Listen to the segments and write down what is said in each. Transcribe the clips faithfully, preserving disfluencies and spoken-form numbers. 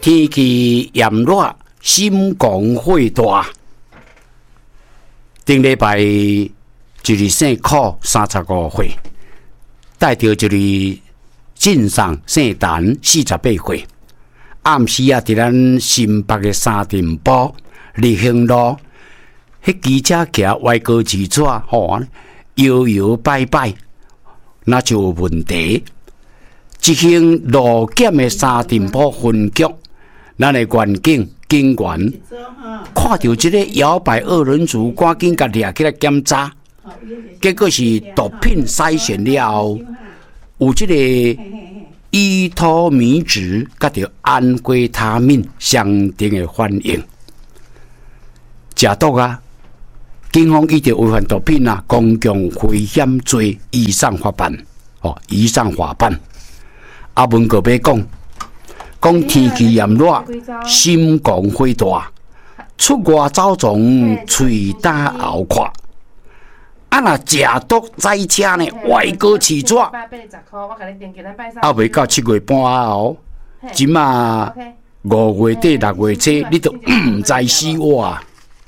天气炎热，心狂火大。顶礼拜就是圣考三十五岁，带着就是进上圣诞四十八岁。暗时啊，伫咱新北的三重埔立兴路，迄记者徛歪高字纸吼，摇摇摆摆，那就有问题。一行路检的三重埔分局，咱的员警警员看到这个摇摆二人组，赶紧甲抓起来检查，结果是毒品筛选了后，有这个依托米酯甲着安圭他命相同的反应，食毒啊！警方依着违反毒品啊，公共危险罪移送法办，哦，移送法办。阿文哥要讲，讲天气炎热，心狂火大，出外走总喙打后垮。啊！若食毒在车呢，歪哥起纸，啊，未到七月半后，即马五月底六月初，你都唔知死我啊！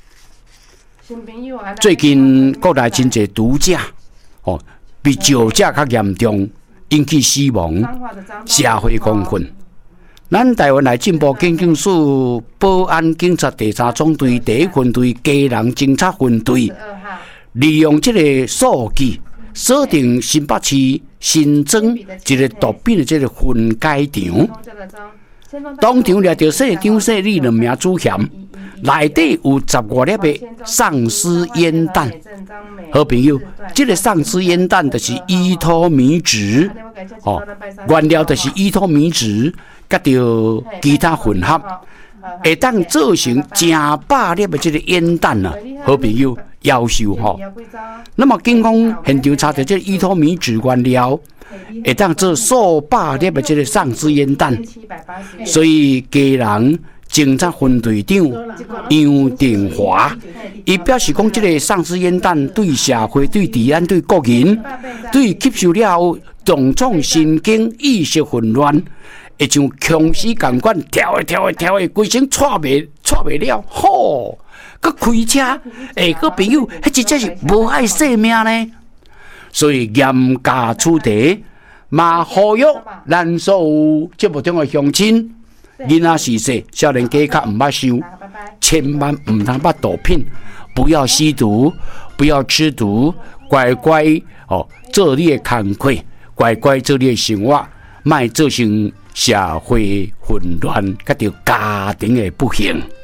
最近国内真侪毒驾，哦，比酒驾较严重，引起死亡，社会公愤。咱台湾内进步警警署保安警察第三总队第一分队基隆侦察分队。利用这个数据，锁定新北市新增一个毒品的这个分解场，当场掠到市长、市里两名主嫌，内底有十五粒的丧尸烟弹。好朋友，这个丧尸烟弹就是依托米酯，哦，原料就是依托米酯，甲着其他混合，会当做成成百粒的这个烟弹啊，好朋友。夭寿吼，那么警方现场查到这依托米酯原料，会当做数百粒的这个丧尸烟弹，所以基隆警察分队长杨定华，伊表示讲，这个丧尸烟弹对社会、对治安、对国人、对吸收了后重创神经、意识混乱，会像僵尸共款跳的跳的跳的，规身喘袂喘袂了，吼！佮开车，诶，个朋友，迄真正是无爱性命呢。所以严加处理，嘛呼吁咱所有节目中的乡亲，囡仔是细，少年家较唔捌受，千万唔通捌毒品，不要吸毒，不要吃毒，乖乖哦做你的工课，乖乖做你的生活，莫造成社会混乱，佮着家庭的不幸。